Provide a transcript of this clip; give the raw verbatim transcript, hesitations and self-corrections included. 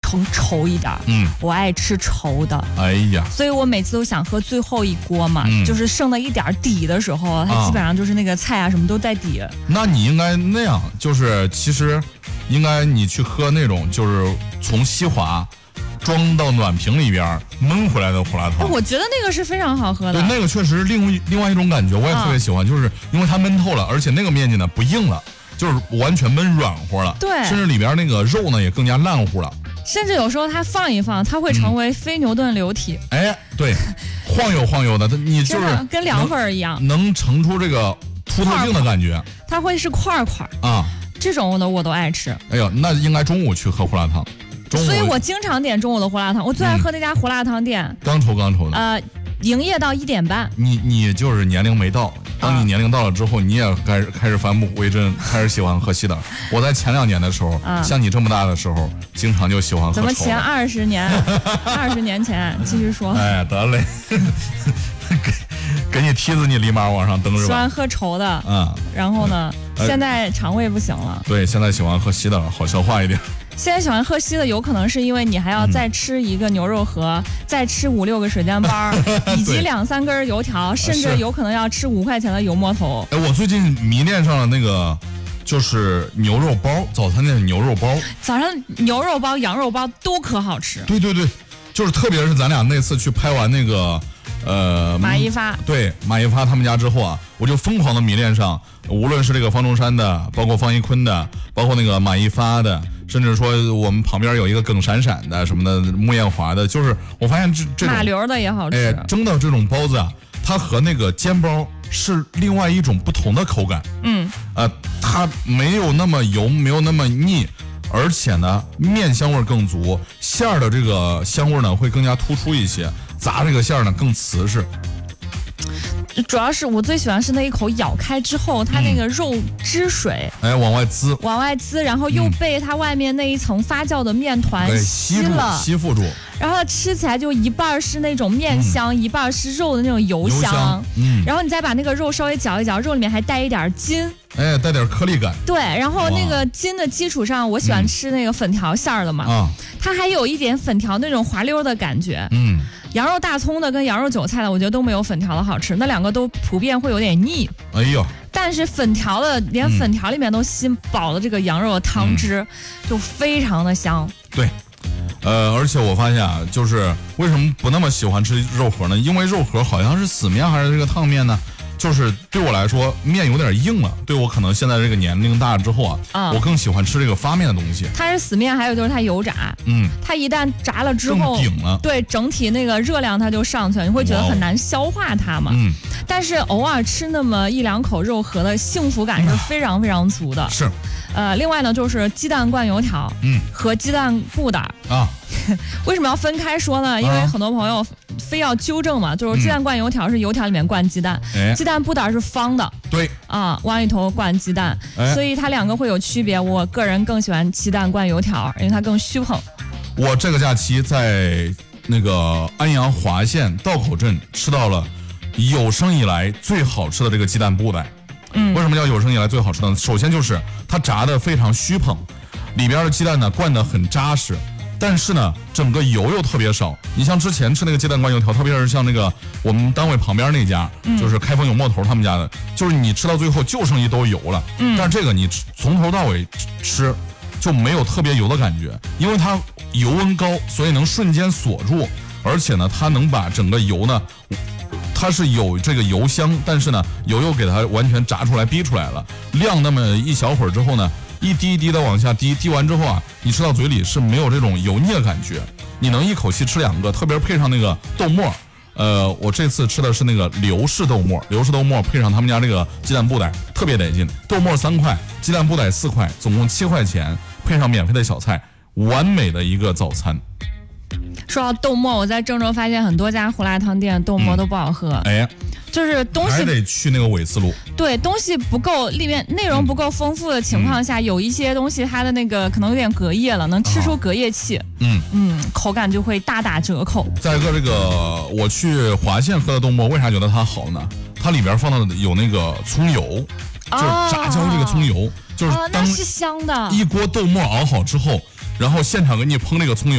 更稠一点。嗯，我爱吃稠的。 哎呀， 所以我每次都想喝最后一锅嘛，嗯、就是剩了一点底的时候，它基本上就是那个菜啊什么都在底。 那你应该那样，就是其实应该你去喝那种就是从西华装到暖瓶里边焖回来的胡辣汤。 我觉得那个是非常好喝的。 对，那个确实另另外一种感觉，我也特别喜欢，啊、就是因为它焖透了，而且那个面筋呢不硬了。就是完全焖软和了， 对， 甚至里边那个肉呢也更加烂乎了， 甚至有时候它放一放，它会成为非牛顿流体。 嗯、哎，对，晃悠晃悠的，它你就是跟凉粉一样， 能盛出这个凸透镜的感觉。 它会是块块啊， 这种的我都爱吃。 哎呦，那应该中午去喝胡辣汤。中午， 所以我经常点中午的胡辣汤，我最爱喝那家胡辣汤店， 嗯、刚稠刚稠的。 呃，营业到一点半。 你你就是年龄没到。当你年龄到了之后，你也开始开始返璞归真，开始喜欢喝稀的。我在前两年的时候，啊、像你这么大的时候，经常就喜欢喝稠的。 怎么前二十年，二十年前继续说？ 哎，得嘞，给给你梯子，你立马往上蹬是吧？ 喜欢喝稠的，嗯，然后呢，嗯、现在肠胃不行了。 对，现在喜欢喝稀的了，好消化一点。 现在喜欢喝稀的，有可能是因为你还要再吃一个牛肉盒，嗯、再吃五六个水煎包，以及两三根油条，甚至有可能要吃五块钱的油馍头。 哎，我最近迷恋上了那个，就是牛肉包，早餐店的牛肉包。 早上牛肉包、羊肉包都可好吃。 对对对，就是特别是咱俩那次去拍完那个，呃， 马一发， 对马一发他们家之后啊，我就疯狂的迷恋上，无论是这个方中山的，包括方一坤的，包括那个马一发的。甚至说我们旁边有一个耿闪闪的什么的，木艳华的，就是我发现这这种马流的也好吃。 哎，蒸的这种包子啊，它和那个煎包是另外一种不同的口感。嗯，呃，它没有那么油，没有那么腻，而且呢，面香味更足，馅儿的这个香味呢会更加突出一些，炸这个馅儿呢更瓷实。 主要是我最喜欢是那一口咬开之后，它那个肉汁水， 嗯、哎，往外滋， 往外滋，然后又被它外面那一层发酵的面团吸了， 吸附住， 然后吃起来就一半是那种面香，嗯、一半是肉的那种油香， 油香嗯， 然后你再把那个肉稍微搅一搅，肉里面还带一点筋， 哎，带点颗粒感， 对，然后那个筋的基础上，我喜欢吃那个粉条馅儿的嘛，啊、嗯，它还有一点粉条那种滑溜的感觉，嗯。羊肉大葱的跟羊肉韭菜的，我觉得都没有粉条的好吃，那两个都普遍会有点腻。哎呦！但是粉条的，连粉条里面都吸饱了这个羊肉的汤汁，嗯、就非常的香。 对，呃，而且我发现啊，就是为什么不那么喜欢吃肉盒呢？因为肉盒好像是死面还是这个烫面呢？就是对我来说，面有点硬了。对我可能现在这个年龄大了之后啊，嗯、我更喜欢吃这个发面的东西。 它是死面，还有就是它油炸。嗯，它一旦炸了之后， 更顶了。 对，整体那个热量它就上去了，你会觉得很难消化它嘛。嗯。但是偶尔吃那么一两口肉盒的幸福感是非常非常足的。 是。 呃，另外呢，就是鸡蛋灌油条，嗯，和鸡蛋布的啊。为什么要分开说呢？因为很多朋友非要纠正嘛，就是鸡蛋灌油条是油条里面灌鸡蛋，嗯、鸡蛋布袋是方的， 对啊，往里头灌鸡蛋，哎、所以它两个会有区别。我个人更喜欢鸡蛋灌油条，因为它更虚捧。 我这个假期在那个安阳华县道口镇吃到了有生以来最好吃的这个鸡蛋布袋。嗯，为什么叫有生以来最好吃呢？首先就是它炸的非常虚捧，里边的鸡蛋呢灌得很扎实。但是呢，整个油又特别少。你像之前吃那个鸡蛋灌油条，特别是像那个我们单位旁边那家，嗯、就是开封有馍头他们家的，就是你吃到最后就剩一兜油了。嗯，但是这个你从头到尾吃就没有特别油的感觉，因为它油温高，所以能瞬间锁住，而且呢，它能把整个油呢，它是有这个油香，但是呢，油又给它完全炸出来、逼出来了。晾那么一小会儿之后呢，一滴一滴的往下滴，滴完之后啊，你吃到嘴里是没有这种油腻的感觉，你能一口气吃两个，特别配上那个豆沫。呃，我这次吃的是那个刘氏豆沫，刘氏豆沫配上他们家这个鸡蛋布袋，特别得劲。豆沫三块，鸡蛋布袋四块，总共七块钱，配上免费的小菜，完美的一个早餐。 说到豆沫，我在郑州发现很多家胡辣汤店豆沫都不好喝。嗯、哎。就是东西还得去那个纬四路， 对，东西不够，里面内容不够丰富的情况下，嗯、有一些东西它的那个可能有点隔夜了，能吃出隔夜气，嗯嗯，口感就会大打折扣。 再一个，这个我去华县喝的豆沫，为啥觉得它好呢？它里边放的有那个葱油，就是炸椒这个葱油，哦、就是当那是香的。 一锅豆沫熬好之后，然后现场给你烹那个葱油。